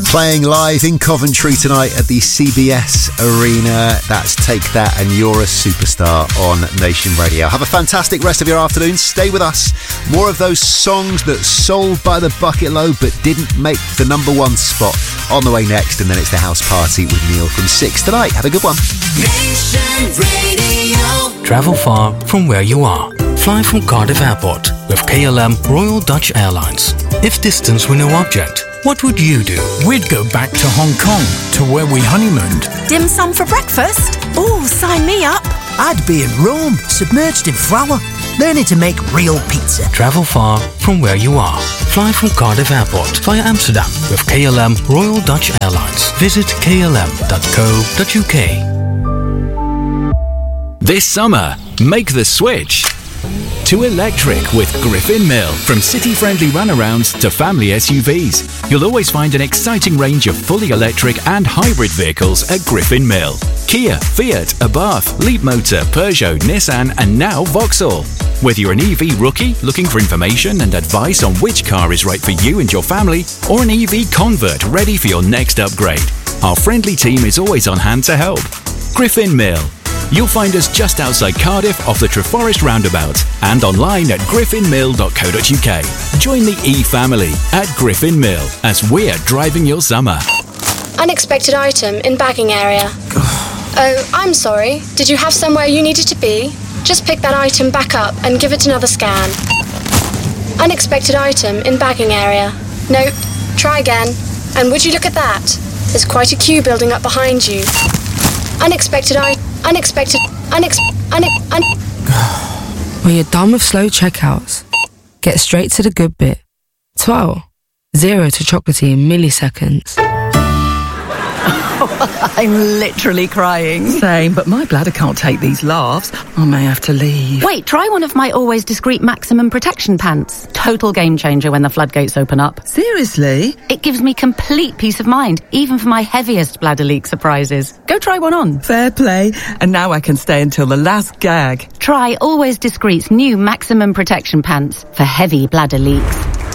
Playing live in Coventry tonight at the CBS Arena. That's Take That and You're a Superstar on Nation Radio. Have a fantastic rest of your afternoon. Stay with us. More of those songs that sold by the bucket load but didn't make the number one spot on the way next. And then it's the house party with Neil from 6 tonight. Have a good one. Nation Radio. Travel far from where you are. Fly from Cardiff Airport with KLM Royal Dutch Airlines. If distance were no object, what would you do? We'd go back to Hong Kong, to where we honeymooned. Dim sum for breakfast? Oh, sign me up. I'd be in Rome, submerged in flour, learning to make real pizza. Travel far from where you are. Fly from Cardiff Airport via Amsterdam with KLM Royal Dutch Airlines. Visit klm.co.uk. This summer, make the switch to electric with Griffin Mill. From city-friendly runarounds to family SUVs, you'll always find an exciting range of fully electric and hybrid vehicles at Griffin Mill. Kia, Fiat, Abarth, Leapmotor, Peugeot, Nissan and now Vauxhall. Whether you're an EV rookie looking for information and advice on which car is right for you and your family, or an EV convert ready for your next upgrade, our friendly team is always on hand to help. Griffin Mill. You'll find us just outside Cardiff off the Treforest roundabout and online at griffinmill.co.uk. Join the E-family at Griffin Mill as we're driving your summer. Unexpected item in bagging area. Oh, I'm sorry. Did you have somewhere you needed to be? Just pick that item back up and give it another scan. Unexpected item in bagging area. Nope. Try again. And would you look at that? There's quite a queue building up behind you. When you're done with slow checkouts, get straight to the good bit. 12. 0 to chocolatey in milliseconds. I'm literally crying. Same, but my bladder can't take these laughs. I may have to leave. Wait, try one of my Always Discreet Maximum Protection pants. Total game changer when the floodgates open up. Seriously? It gives me complete peace of mind, even for my heaviest bladder leak surprises. Go try one on. Fair play. And now I can stay until the last gag. Try Always Discreet's new Maximum Protection pants for heavy bladder leaks.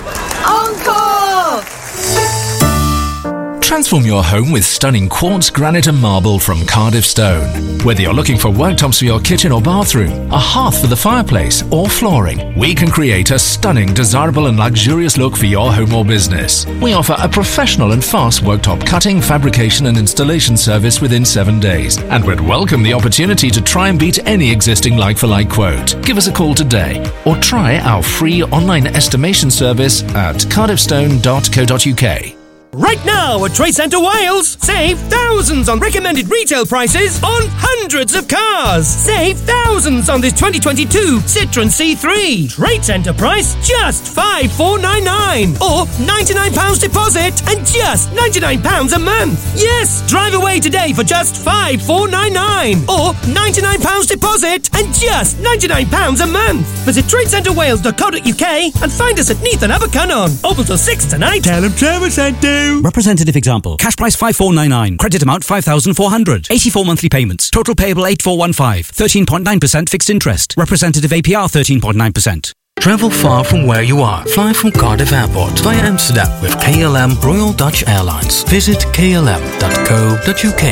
Transform your home with stunning quartz, granite and marble from Cardiff Stone. Whether you're looking for worktops for your kitchen or bathroom, a hearth for the fireplace or flooring, we can create a stunning, desirable and luxurious look for your home or business. We offer a professional and fast worktop cutting, fabrication and installation service within 7 days, and would welcome the opportunity to try and beat any existing like-for-like quote. Give us a call today or try our free online estimation service at cardiffstone.co.uk. Right now at Trade Centre Wales, save thousands on recommended retail prices on hundreds of cars. Save thousands on this 2022 Citroen C3. Trade Centre price just £5,499 or £99 deposit and just £99 a month. Yes, drive away today for just £5,499 or £99 deposit and just £99 a month. Visit tradecentrewales.co.uk and find us at Neath and Abercunnon. Open till 6 tonight. Tell them Trevor sent you. Representative example. Cash price 5499. Credit amount 5,400. 84 monthly payments. Total payable 8415. 13.9% fixed interest. Representative APR 13.9%. Travel far from where you are. Fly from Cardiff Airport via Amsterdam with KLM Royal Dutch Airlines. Visit klm.co.uk.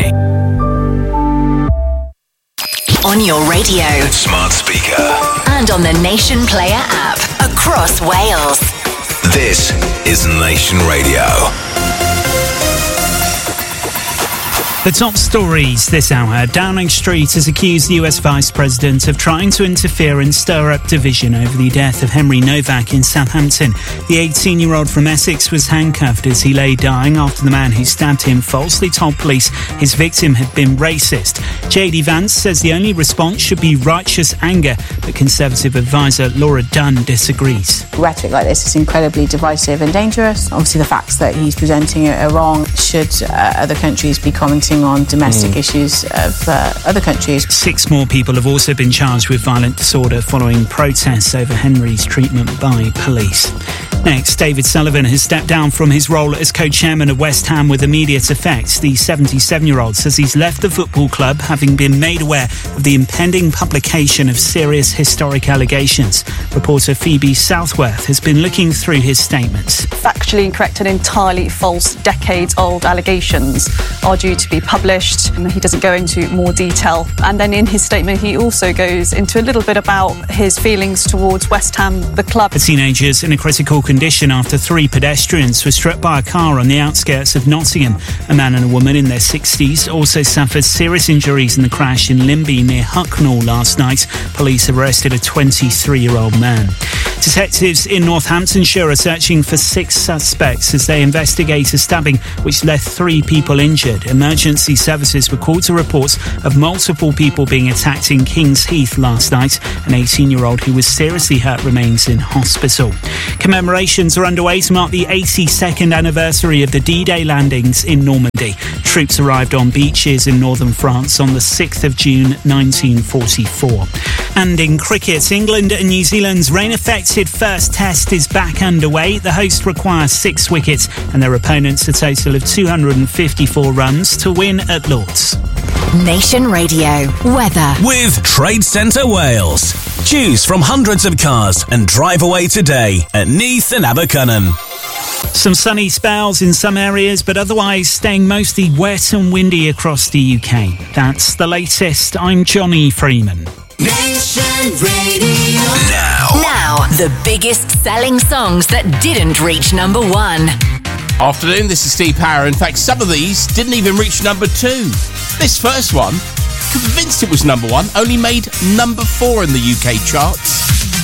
On your radio, smart speaker, and on the Nation Player app across Wales. This is Nation Radio. The top stories this hour. Downing Street has accused the US Vice President of trying to interfere and stir up division over the death of Henry Novak in Southampton. The 18-year-old from Essex was handcuffed as he lay dying after the man who stabbed him falsely told police his victim had been racist. J.D. Vance says the only response should be righteous anger, but Conservative advisor Laura Dunn disagrees. Rhetoric like this is incredibly divisive and dangerous. Obviously the facts that he's presenting are wrong. Should other countries be commenting concentrating on domestic issues of other countries. 6 more people have also been charged with violent disorder following protests over Henry's treatment by police. Next, David Sullivan has stepped down from his role as co-chairman of West Ham with immediate effect. The 77-year-old says he's left the football club having been made aware of the impending publication of serious historic allegations. Reporter Phoebe Southworth has been looking through his statements. Factually incorrect and entirely false decades-old allegations are due to be published. He doesn't go into more detail. And then in his statement, he also goes into a little bit about his feelings towards West Ham, the club. The teenagers in a critical condition after 3 pedestrians were struck by a car on the outskirts of Nottingham. A man and a woman in their 60s also suffered serious injuries in the crash in Limby near Hucknall last night. Police arrested a 23-year-old man. Detectives in Northamptonshire are searching for 6 suspects as they investigate a stabbing which left 3 people injured. Emergency services were called to reports of multiple people being attacked in Kings Heath last night. An 18-year-old who was seriously hurt remains in hospital. Commemorations are underway to mark the 82nd anniversary of the D-Day landings in Normandy. Troops arrived on beaches in northern France on the 6th of June 1944. And in cricket, England and New Zealand's rain-affected first test is back underway. The hosts require 6 wickets and their opponents a total of 254 runs to win at Lord's. Nation Radio weather with Trade Centre Wales. Choose from hundreds of cars and drive away today at Neath and Abercynon. Some sunny spells in some areas, but otherwise staying mostly wet and windy across the UK. That's the latest. I'm Johnny Freeman. Nation Radio. Now, the biggest selling songs that didn't reach number 1. Afternoon, this is Steve Power. In fact, some of these didn't even reach number 2. This first one, convinced it was number 1, only made number 4 in the UK charts.